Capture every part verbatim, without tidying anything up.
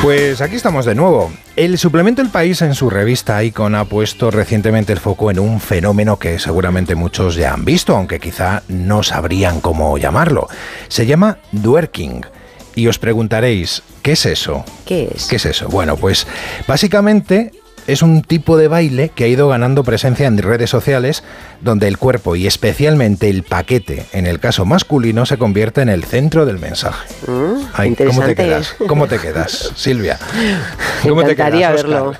Pues aquí estamos de nuevo. El suplemento El País en su revista Icon ha puesto recientemente el foco en un fenómeno que seguramente muchos ya han visto, aunque quizá no sabrían cómo llamarlo. Se llama twerking. Y os preguntaréis, ¿qué es eso? ¿Qué es? ¿Qué es eso? Bueno, pues básicamente es un tipo de baile que ha ido ganando presencia en redes sociales, donde el cuerpo y especialmente el paquete, en el caso masculino, se convierte en el centro del mensaje. Mm, Ay, ¿cómo te quedas? ¿Cómo te quedas, Silvia? ¿Cómo te quedas, verlo?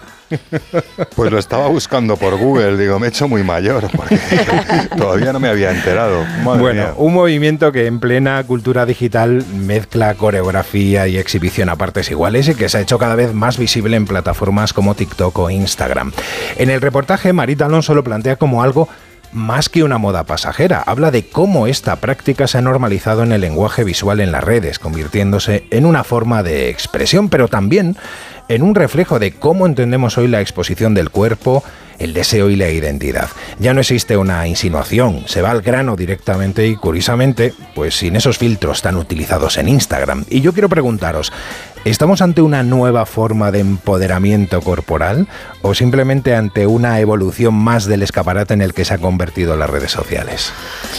Pues lo estaba buscando por Google, digo, me he hecho muy mayor, porque todavía no me había enterado. Madre bueno, mía. Un movimiento que en plena cultura digital mezcla coreografía y exhibición a partes iguales y que se ha hecho cada vez más visible en plataformas como TikTok o Instagram. En el reportaje, Marita Alonso lo plantea como algo más que una moda pasajera. Habla de cómo esta práctica se ha normalizado en el lenguaje visual en las redes, convirtiéndose en una forma de expresión, pero también en un reflejo de cómo entendemos hoy la exposición del cuerpo, el deseo y la identidad. Ya no existe una insinuación, se va al grano directamente y, curiosamente, pues sin esos filtros tan utilizados en Instagram. Y yo quiero preguntaros, ¿estamos ante una nueva forma de empoderamiento corporal o simplemente ante una evolución más del escaparate en el que se han convertido las redes sociales?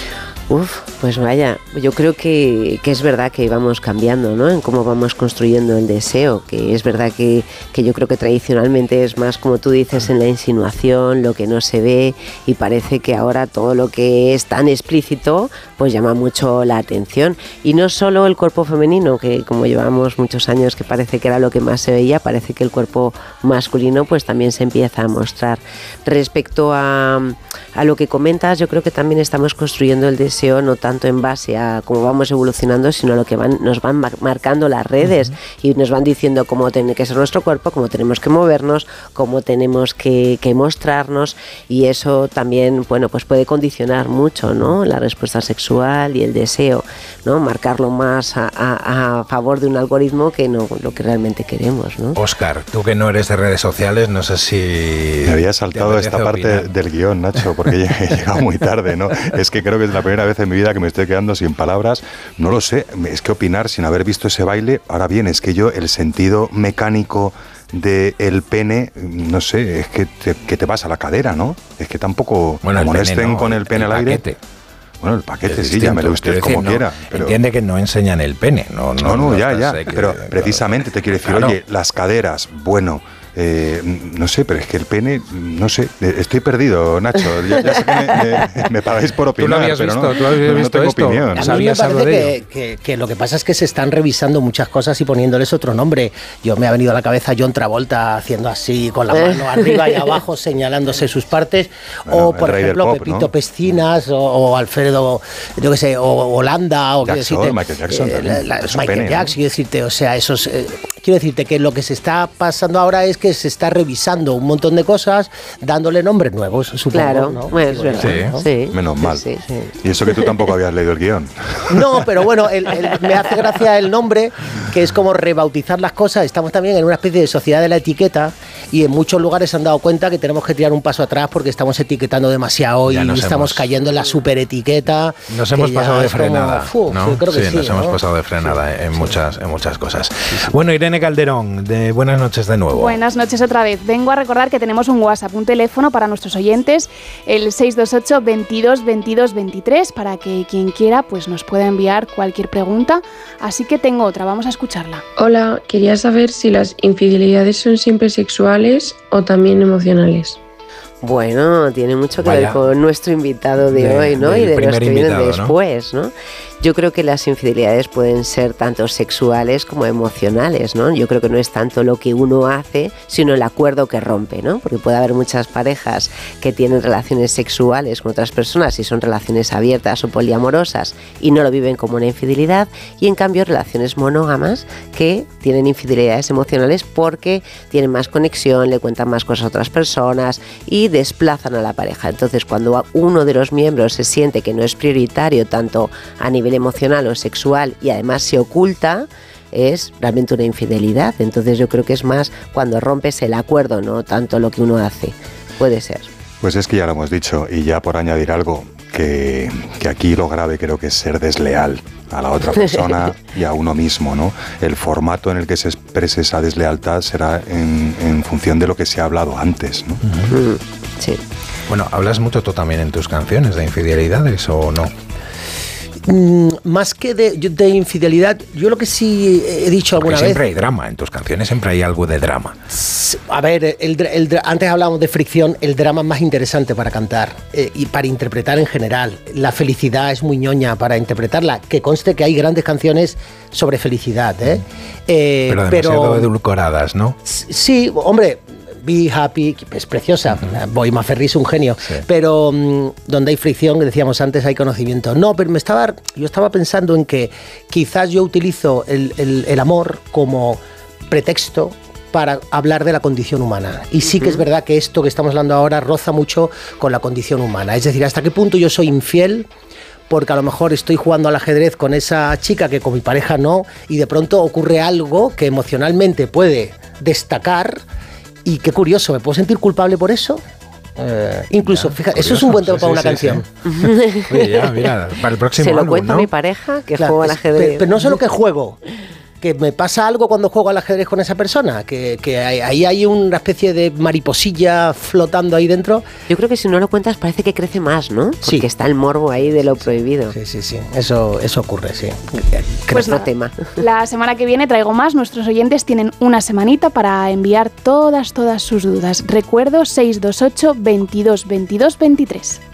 Uf, pues vaya, yo creo que, que es verdad que vamos cambiando, ¿no? En cómo vamos construyendo el deseo, que es verdad que, que yo creo que tradicionalmente es más, como tú dices, en la insinuación, lo que no se ve, y parece que ahora todo lo que es tan explícito pues llama mucho la atención. Y no solo el cuerpo femenino, que como llevamos muchos años que parece que era lo que más se veía, parece que el cuerpo masculino pues también se empieza a mostrar. Respecto a, a lo que comentas, yo creo que también estamos construyendo el deseo no tanto en base a cómo vamos evolucionando, sino a lo que van, nos van mar- marcando las redes, uh-huh. y nos van diciendo cómo tiene que ser nuestro cuerpo, cómo tenemos que movernos, cómo tenemos que, que mostrarnos, y eso también, bueno, pues puede condicionar mucho, ¿no?, la respuesta sexual y el deseo, ¿no?, marcarlo más a, a, a favor de un algoritmo que no lo que realmente queremos, ¿no? Óscar, tú que no eres de redes sociales, no sé si... Me había saltado esta parte opinar del guión, Nacho, porque he llegado muy tarde, ¿no? Es que creo que es la primera vez en mi vida que me estoy quedando sin palabras. No lo sé, es que opinar sin haber visto ese baile. Ahora bien, es que yo el sentido mecánico del pene, no sé, es que te, que te vas a la cadera, ¿no? Es que tampoco, bueno, como no estén no, con el pene el al aire. Paquete. Bueno, el paquete Es sí, llámelo usted decir, como no, quiera. Pero... Entiende que no enseñan el pene. No, no, no, no, no ya, estás, ya. eh, que, pero claro, precisamente te quiero decir, claro. Oye, las caderas, bueno... Eh, no sé, pero es que el pene, no sé, estoy perdido, Nacho. Ya, ya sé que me, me, me pagáis por opinar. Tú lo habías pero visto, no, tú habías no visto tengo esto. opinión. A mí me ¿Sabías algo parece de que, que, que lo que pasa es que se están revisando muchas cosas y poniéndoles otro nombre. Yo me ha venido a la cabeza John Travolta haciendo así, con la mano arriba y abajo, señalándose sus partes. Bueno, o, por ejemplo, pop, Pepito ¿no? Pestinas, o, o Alfredo, yo qué sé, o Holanda, o Jackson, quiero decirte, Michael Jackson eh, también, la, es un Michael pene, Jackson, ¿no? quiero decirte, o sea, esos... Eh, quiero decirte que lo que se está pasando ahora es que se está revisando un montón de cosas, dándole nombres nuevos, supongo. Claro, ¿no? bueno, es verdad. Sí. ¿no? Sí, Menos mal. sí, sí. Y eso que tú tampoco habías leído el guión. No, pero bueno, el, el, me hace gracia el nombre, que es como rebautizar las cosas. Estamos también en una especie de sociedad de la etiqueta y en muchos lugares se han dado cuenta que tenemos que tirar un paso atrás porque estamos etiquetando demasiado y estamos hemos, cayendo en la superetiqueta. Nos hemos pasado de frenada, como, uf, ¿no? creo que sí, sí, nos ¿no? hemos pasado de frenada sí, en, sí. muchas, en muchas cosas. Bueno, Irene Calderón, de buenas noches de nuevo. Buenas noches otra vez. Vengo a recordar que tenemos un WhatsApp, un teléfono para nuestros oyentes, el seis dos ocho, veintidós, veintidós, veintitrés, para que quien quiera pues nos pueda enviar cualquier pregunta. Así que tengo otra, vamos a escucharla. Hola, quería saber si las infidelidades son siempre sexuales o también emocionales. Bueno, tiene mucho que Vaya. ver con nuestro invitado de, de hoy, ¿no? Y de los que vienen después, ¿no? ¿no? Yo creo que las infidelidades pueden ser tanto sexuales como emocionales, ¿no? Yo creo que no es tanto lo que uno hace, sino el acuerdo que rompe, ¿no? Porque puede haber muchas parejas que tienen relaciones sexuales con otras personas y son relaciones abiertas o poliamorosas y no lo viven como una infidelidad, y en cambio relaciones monógamas que tienen infidelidades emocionales porque tienen más conexión, le cuentan más cosas a otras personas y desplazan a la pareja. Entonces, cuando uno de los miembros se siente que no es prioritario tanto a nivel emocional o sexual y además se oculta, es realmente una infidelidad. Entonces yo creo que es más cuando rompes el acuerdo, no tanto lo que uno hace. Puede ser. Pues es que ya lo hemos dicho, y ya por añadir algo, que, que aquí lo grave creo que es ser desleal. a la otra persona y a uno mismo, ¿no? El formato en el que se exprese esa deslealtad será en, en función de lo que se ha hablado antes, ¿no? Uh-huh. Sí. Bueno, ¿hablas mucho tú también en tus canciones de infidelidades o no? Mm, más que de, de infidelidad, yo lo que sí he dicho alguna Porque siempre vez... hay drama, en tus canciones siempre hay algo de drama. A ver, el, el, antes hablábamos de fricción, el drama es más interesante para cantar eh, y para interpretar en general. La felicidad es muy ñoña para interpretarla, que conste que hay grandes canciones sobre felicidad, ¿eh? Eh, pero demasiado pero, edulcoradas, ¿no? Sí, hombre... Be Happy, es preciosa. Uh-huh. Boy Maferri es un genio. Sí. Pero um, donde hay fricción, que decíamos antes, hay conocimiento. No, pero me estaba, yo estaba pensando en que quizás yo utilizo el, el, el amor como pretexto para hablar de la condición humana. Y sí que es verdad que esto que estamos hablando ahora roza mucho con la condición humana. Es decir, hasta qué punto yo soy infiel porque a lo mejor estoy jugando al ajedrez con esa chica que con mi pareja no, y de pronto ocurre algo que emocionalmente puede destacar. Y qué curioso, ¿me puedo sentir culpable por eso? Eh, incluso, ya, fíjate, curioso, eso es un buen tema sí, para sí, una sí, canción. Sí. Oye, ya, mira, para el próximo Se lo álbum, cuento ¿no? a mi pareja que claro, juego al ajedrez. Pero, pero no solo que juego, que me pasa algo cuando juego al ajedrez con esa persona, que, que ahí hay una especie de mariposilla flotando ahí dentro. Yo creo que si no lo cuentas parece que crece más, ¿no? Porque sí. está el morbo ahí de lo prohibido. Sí, sí, sí, eso, eso ocurre, sí. Pues no tema. La semana que viene traigo más. Nuestros oyentes tienen una semanita para enviar todas, todas sus dudas. Recuerdo seis dos ocho, veintidós, veintidós, veintitrés.